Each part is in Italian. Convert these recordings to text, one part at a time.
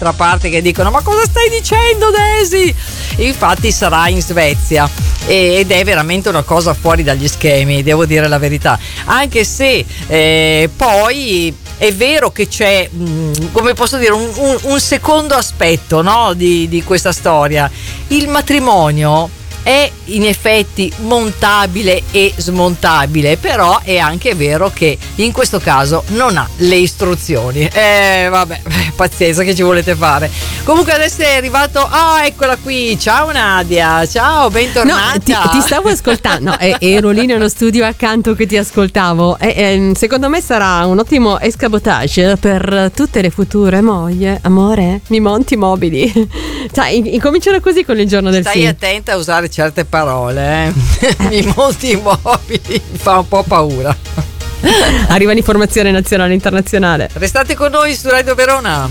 dall'altra parte che dicono: ma cosa stai dicendo, Desi? Infatti sarà in Svezia ed è veramente una cosa fuori dagli schemi, devo dire la verità, anche se poi è vero che c'è, come posso dire, un secondo aspetto, no, di questa storia. Il matrimonio è in effetti montabile e smontabile, però è anche vero che in questo caso non ha le istruzioni. Vabbè, pazienza, che ci volete fare? Comunque adesso è arrivato, eccola qui, ciao Nadia, ciao, bentornata. No, ti stavo ascoltando, ero lì nello studio accanto che ti ascoltavo, secondo me sarà un ottimo escamotage per tutte le future mogli. Amore, mi monti mobili. Sai, incominciano così con il giorno del sì. Stai attenta a usare certe parole, mi monti i mobili, mi fa un po' paura. Arriva l'informazione nazionale e internazionale. Restate con noi su Radio Verona.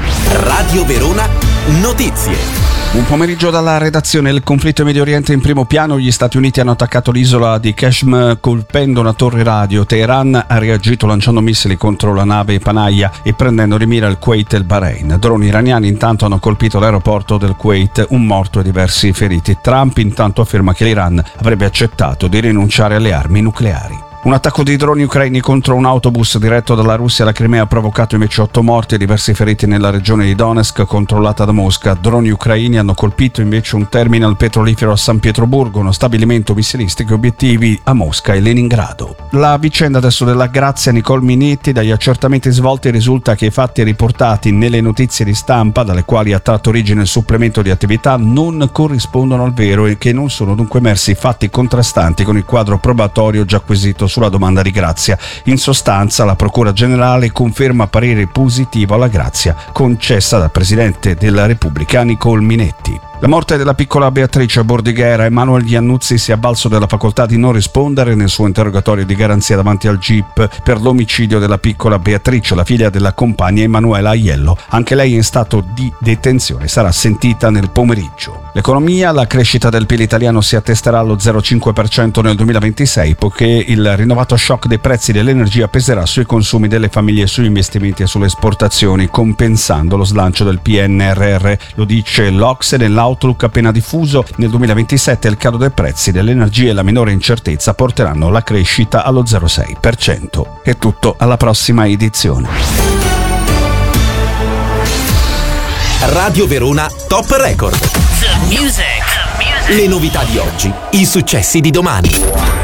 Radio Verona Notizie. Un pomeriggio dalla redazione. Il conflitto in Medio Oriente in primo piano. Gli Stati Uniti hanno attaccato l'isola di Kashmir colpendo una torre radio. Teheran ha reagito lanciando missili contro la nave Panaya e prendendo di mira il Kuwait e il Bahrain. Droni iraniani intanto hanno colpito l'aeroporto del Kuwait, un morto e diversi feriti. Trump intanto afferma che l'Iran avrebbe accettato di rinunciare alle armi nucleari. Un attacco di droni ucraini contro un autobus diretto dalla Russia alla Crimea ha provocato invece 8 morti e diversi feriti nella regione di Donetsk controllata da Mosca. Droni ucraini hanno colpito invece un terminal petrolifero a San Pietroburgo, uno stabilimento missilistico e obiettivi a Mosca e Leningrado. La vicenda adesso della Grazia Nicole Minetti. Dagli accertamenti svolti risulta che i fatti riportati nelle notizie di stampa, dalle quali ha tratto origine il supplemento di attività, non corrispondono al vero e che non sono dunque emersi fatti contrastanti con il quadro probatorio già acquisito sulla domanda di grazia. In sostanza, la Procura Generale conferma parere positivo alla grazia concessa dal Presidente della Repubblica Nicole Minetti. La morte della piccola Beatrice Bordighera. Emanuele Iannuzzi si è avvalso della facoltà di non rispondere nel suo interrogatorio di garanzia davanti al GIP per l'omicidio della piccola Beatrice, la figlia della compagna Emanuela Aiello. Anche lei è in stato di detenzione, sarà sentita nel pomeriggio. L'economia. La crescita del PIL italiano si attesterà allo 0,5% nel 2026, poiché il rinnovato shock dei prezzi dell'energia peserà sui consumi delle famiglie, sugli investimenti e sulle esportazioni, compensando lo slancio del PNRR. Lo dice l'Ocse nell'Outlook appena diffuso. Nel 2027 il calo dei prezzi dell'energia e la minore incertezza porteranno la crescita allo 0,6%. È tutto, alla prossima edizione. Radio Verona Top Record. The music. Le novità di oggi, i successi di domani.